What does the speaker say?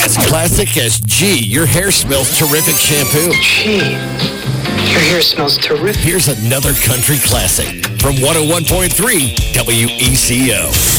As classic as G, your hair smells terrific shampoo. Gee, your hair smells terrific. Here's another country classic from 101.3 WECO.